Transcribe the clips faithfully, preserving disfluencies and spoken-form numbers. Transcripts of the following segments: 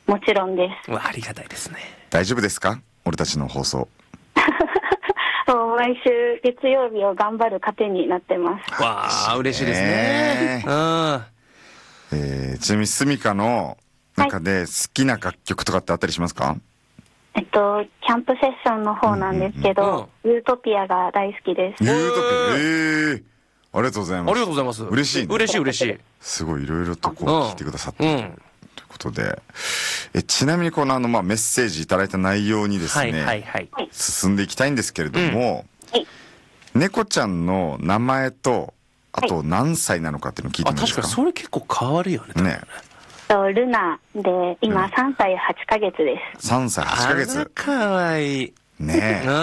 もちろんです。 わありがたいですね。 大丈夫ですか、俺たちの放送。 もう毎週月曜日を頑張る糧になってます。 わあ嬉しいですね。うん。 えー、ちなみにスミカの中で好きな楽曲とかってあったりしますか？ えっとキャンプセッションの方なんですけど、 うんうんユートピアが大好きです。 ユートピア、えー、ありがとうございます。 ありがとうございます。 嬉しいね。 嬉しい嬉しい。 すごいいろいろとこう聞いてくださってる、 うん、 ということで、えちなみにこのあの、まあ、メッセージいただいた内容にですね、 はいはいはい、 進んでいきたいんですけれども、 うんはい、 猫ちゃんの名前とあと何歳なのかっていうのを聞いてもいいですか？ あ、確かにそれ結構変わるよね。 ね。 ルナで今さんさいはちかげつです。 さんさいはちかげつ。 かわいい。 ねえ。 うん。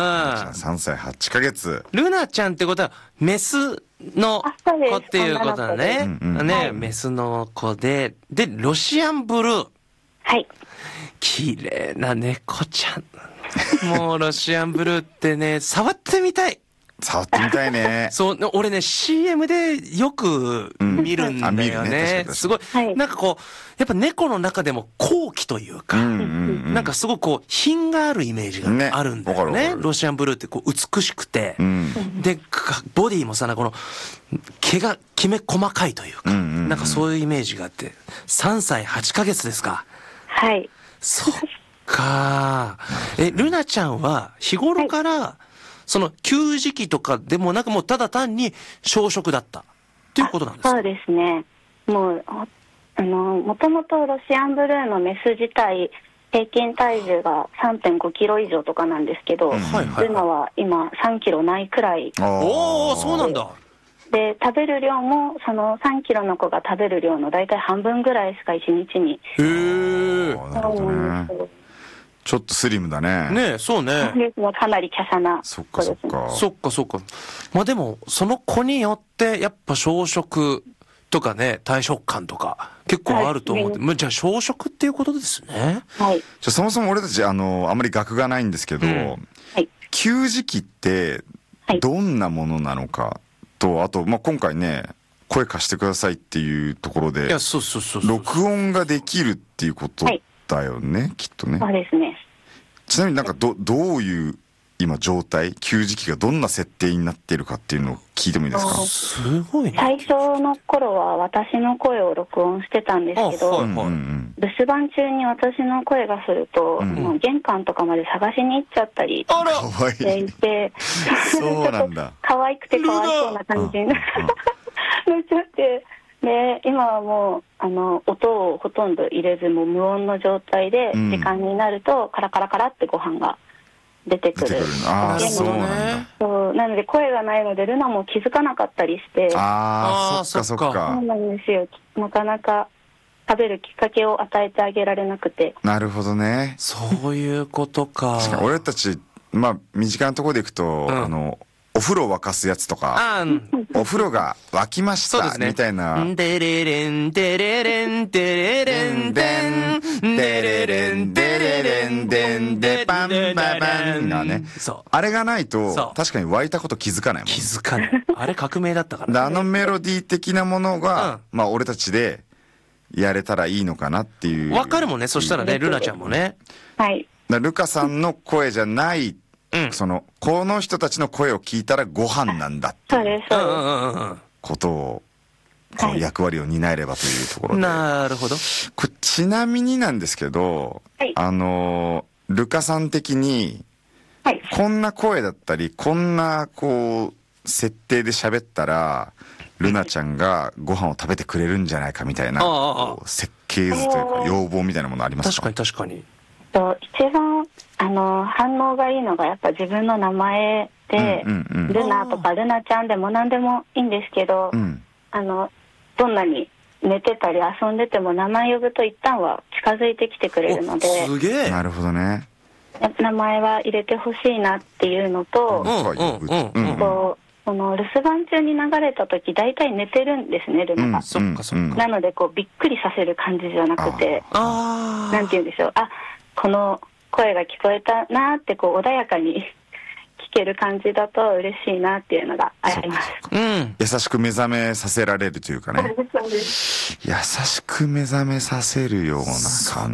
さんさいはちかげつ。 ルナちゃんってことはメスの子っていうことだね。 うんうん、 ね、 はい、 メスの子で、でロシアンブルー。 はい。 綺麗な猫ちゃん。もうロシアンブルーってね、触ってみたい。 触ってみたいね。 そう、俺ね シーエム でよく見るんだよね。うん、ねすごい、はい、なんかこうやっぱ猫の中でも高貴というか、うんうんうん、なんかすごくこう品があるイメージがあるんだよね。ね、ロシアンブルーってこう美しくて、うん、でボディもさ、この毛がきめ細かいというか、うんうんうん、なんかそういうイメージがあって、さんさいはちかげつですか。 はい。 そっか。え、ルナちゃんは日頃から、はい、その給餌器とかでもなく、もうただ単に小食だったっていうことなんですか？ そうですね。もうあのもともとロシアンブルーのメス自体平均体重が さんてんごキロ以上とかなんですけど、うんはいはいはい、ルナは今さんキロないくらい。 おお、そうなんだ。 で食べる量もそのさんキロの子が食べる量のだいたい半分ぐらいしかいちにちに。 へー、 なるほどね。ちょっとスリムだね。 ねえ、そうね。 かなり華奢な。 そっかそっか。 そっかそっか。まあでもその子によってやっぱ小食とかね、大食感とか結構あると思って、はい、じゃあ小食っていうことですね。 はい。 じゃあそもそも俺たちあのあまり学がないんですけど、うん、はい、給餌器ってどんなものなのかと、あとまあ今回ね声貸してくださいっていうところで、 いやそうそうそうそう、 録音ができるっていうことだよね、はい、きっとね。 そうですね。 ちなみになんかどどういう今状態、給餌器がどんな設定になっているかっていうのを聞いてもいいですか？ すごいね。 最初の頃は私の声を録音してたんですけど、はいはい、留守番中に私の声がすると、うん、もう玄関とかまで探しに行っちゃったりしていて、 そうなんだ。 可愛くて可哀想な感じになっちゃって、で今はもうあの音をほとんど入れずも無音の状態で、うん、時間になるとカラカラカラってご飯が出てくる。 ああ、そうなんだ。 そうなので声がないのでルナも気づかなかったりして、 ああ、そっかそっか。 そうなんですよ。なかなか食べるきっかけを与えてあげられなくて。 なるほどね。 そういうことか。 確かに俺たちまあ身近なところでいくと、うん、あのお風呂沸かすやつとか、うん、お風呂が沸きました、ね、みたいな。 デレレンデレレンデレレンデンデレレンデレレンデンデパンパパンがね、あれがないと確かに沸いたこと気づかないもん。 気づかない。あれ革命だったからね。 あのメロディー的なものが、うん、まあ俺たちでやれたらいいのかなっていう。 わかるもんね。そしたらね、ルナちゃんもね。 はい。 ルカさんの声じゃない。うん、そのこの人たちの声を聞いたらご飯なんだっていうことをこう役割を担えればというところで、 なるほど。 これちなみになんですけど、はい、あのルカさん的にこんな声だったりこんなこう設定で喋ったらルナちゃんがご飯を食べてくれるんじゃないかみたいな設計図というか要望みたいなものありますか？ 確かに確かに。 一番あの反応がいいのがやっぱ自分の名前で、うんうんうん、ルナとかルナちゃんでも何でもいいんですけど、うん、あのどんなに寝てたり遊んでても名前呼ぶと一旦は近づいてきてくれるので、 すげえ。 なるほどね。 名前は入れてほしいなっていうのと、うんうんうん、とその留守番中に流れた時大体寝てるんですね、ルナが、うん、そっかそっか。なのでこうびっくりさせる感じじゃなくて、あなんて言うんでしょう、あこの声が聞こえたなってこう穏やかに聞ける感じだと嬉しいなっていうのがあります。 うん、優しく目覚めさせられるというかね。優しく目覚めさせるような感じ。